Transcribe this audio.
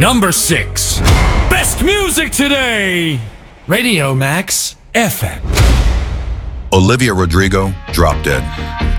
Number 6. Best music today. Radio Max FM. Olivia Rodrigo, Drop Dead.